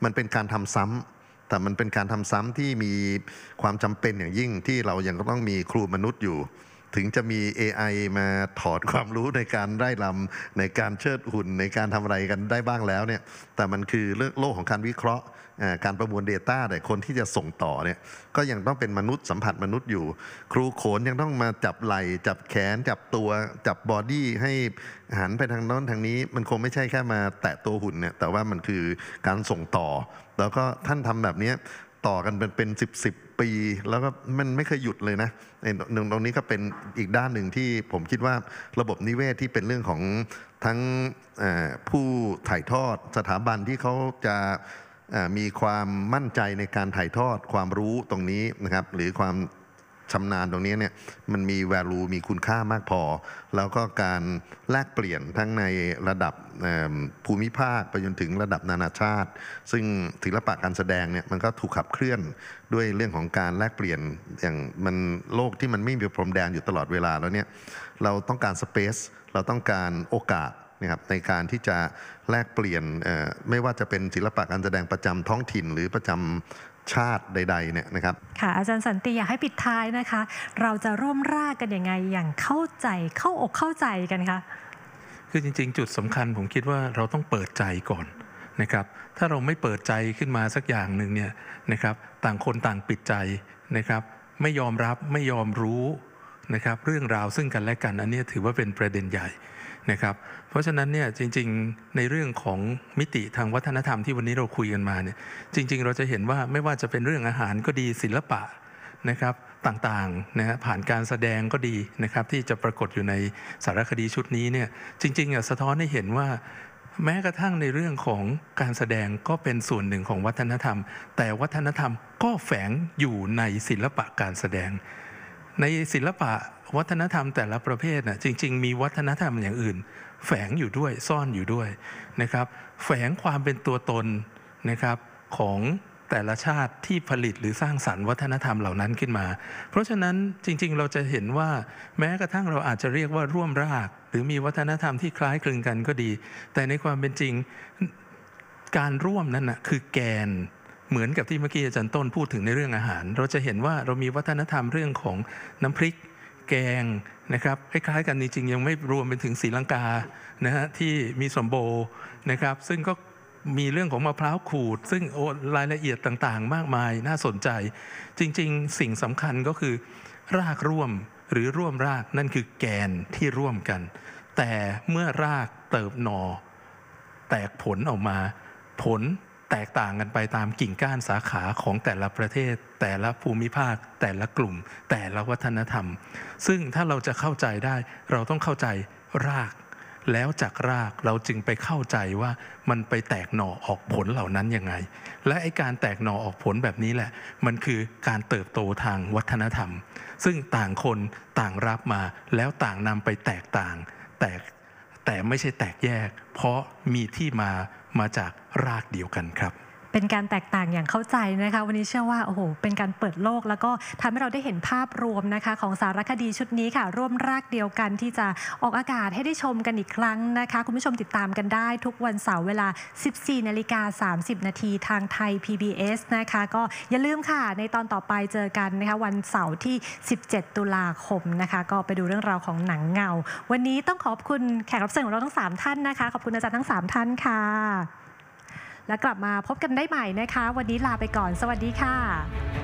มันเป็นการทำซ้ำแต่มันเป็นการทำซ้ำที่มีความจำเป็นอย่างยิ่งที่เรายังต้องมีครูมนุษย์อยู่ถึงจะมี AI มาถอดความรู้ในการไล่ลำในการเชิดหุ่นในการทำอะไรกันได้บ้างแล้วเนี่ยแต่มันคือโลกของการวิเคราะห์การประมวล Data แต่คนที่จะส่งต่อเนี่ยก็ยังต้องเป็นมนุษย์สัมผัสมนุษย์อยู่ครูโขนยังต้องมาจับไหล่จับแขนจับตัวจับบอดี้ให้หันไปทางโน้นทางนี้มันคงไม่ใช่แค่มาแตะตัวหุ่นเนี่ยแต่ว่ามันคือการส่งต่อแล้วก็ท่านทำแบบนี้ต่อกันเป็น10 ปีแล้วก็มันไม่เคยหยุดเลยนะตรงนี้ก็เป็นอีกด้านหนึ่งที่ผมคิดว่าระบบนิเวศที่เป็นเรื่องของทั้งผู้ถ่ายทอดสถาบันที่เขาจะมีความมั่นใจในการถ่ายทอดความรู้ตรงนี้นะครับหรือความชำนาญตรงนี้เนี่ยมันมี value มีคุณค่ามากพอแล้วก็การแลกเปลี่ยนทั้งในระดับภูมิภาคไปจนถึงระดับนานาชาติซึ่งศิลปะการแสดงเนี่ยมันก็ถูกขับเคลื่อนด้วยเรื่องของการแลกเปลี่ยนอย่างมันโลกที่มันไม่มีพรมแดนอยู่ตลอดเวลาแล้วเนี่ยเราต้องการสเปซเราต้องการโอกาสนะครับในการที่จะแลกเปลี่ยนไม่ว่าจะเป็นศิลปะการแสดงประจำท้องถิ่นหรือประจำชาติใดๆเนี่ยนะครับค่ะอาจารย์สันติอยากให้ปิดท้ายนะคะเราจะร่วมรากกันยังไงอย่างเข้าใจเข้าอกเข้าใจกันคะคือจริงๆจุดสำคัญผมคิดว่าเราต้องเปิดใจก่อนนะครับถ้าเราไม่เปิดใจขึ้นมาสักอย่างหนึ่งเนี่ยนะครับต่างคนต่างปิดใจนะครับไม่ยอมรับไม่ยอมรู้นะครับเรื่องราวซึ่งกันและกันอันนี้ถือว่าเป็นประเด็นใหญ่นะครับเพราะฉะนั้นเนี่ยจริงๆในเรื่องของมิติทางวัฒนธรรมที่วันนี้เราคุยกันมาเนี่ยจริงๆเราจะเห็นว่าไม่ว่าจะเป็นเรื่องอาหารก็ดีศิลปะนะครับต่างๆนะฮะผ่านการแสดงก็ดีนะครับที่จะปรากฏอยู่ในสารคดีชุดนี้เนี่ยจริงๆสะท้อนให้เห็นว่าแม้กระทั่งในเรื่องของการแสดงก็เป็นส่วนหนึ่งของวัฒนธรรมแต่วัฒนธรรมก็แฝงอยู่ในศิลปะการแสดงในศิลปะวัฒนธรรมแต่ละประเภทน่ะจริงๆมีวัฒนธรรมอย่างอื่นแฝงอยู่ด้วยซ่อนอยู่ด้วยนะครับแฝงความเป็นตัวตนนะครับของแต่ละชาติที่ผลิตหรือสร้างสรรค์วัฒนธรรมเหล่านั้นขึ้นมาเพราะฉะนั้นจริงๆเราจะเห็นว่าแม้กระทั่งเราอาจจะเรียกว่าร่วมรากหรือมีวัฒนธรรมที่คล้ายคลึงกันก็ดีแต่ในความเป็นจริงการร่วมนั้นน่ะคือแกนเหมือนกับที่เมื่อกี้อาจารย์ต้นพูดถึงในเรื่องอาหารเราจะเห็นว่าเรามีวัฒนธรรมเรื่องของน้ำพริกแกงนะครับคล้ายๆกันจริงๆยังไม่รวมไปถึงศรีลังกานะฮะที่มีสมโบนะครับซึ่งก็มีเรื่องของมะพร้าวขูดซึ่งรายละเอียดต่างๆมากมายน่าสนใจจริงๆสิ่งสำคัญก็คือรากร่วมหรือร่วมรากนั่นคือแกนที่ร่วมกันแต่เมื่อรากเติบหน่อแตกผลออกมาผลแตกต่างกันไปตามกิ่งก้านสาขาของแต่ละประเทศแต่ละภูมิภาคแต่ละกลุ่มแต่ละวัฒนธรรมซึ่งถ้าเราจะเข้าใจได้เราต้องเข้าใจรากแล้วจากรากเราจึงไปเข้าใจว่ามันไปแตกหน่อออกผลเหล่านั้นยังไงและไอ้การแตกหน่อออกผลแบบนี้แหละมันคือการเติบโตทางวัฒนธรรมซึ่งต่างคนต่างรับมาแล้วต่างนำไปแตกต่างแต่ไม่ใช่แตกแยกเพราะมีที่มาจากรากเดียวกันครับเป็นการแตกต่างอย่างเข้าใจนะคะวันนี้เชื่อว่าโอ้โหเป็นการเปิดโลกแล้วก็ทำให้เราได้เห็นภาพรวมนะคะของสารคดีชุดนี้ค่ะร่วมรากเดียวกันที่จะออกอากาศให้ได้ชมกันอีกครั้งนะคะคุณผู้ชมติดตามกันได้ทุกวันเสาร์เวลา 14:30 น.ทางไทย PBS นะคะก็อย่าลืมค่ะในตอนต่อไปเจอกันนะคะวันเสาร์ที่17 ตุลาคมนะคะก็ไปดูเรื่องราวของหนังเงาวันนี้ต้องขอบคุณแขกรับเชิญของเราทั้ง3ท่านนะคะขอบคุณอาจารย์ทั้ง3ท่านค่ะแล้วกลับมาพบกันได้ใหม่นะคะวันนี้ลาไปก่อนสวัสดีค่ะ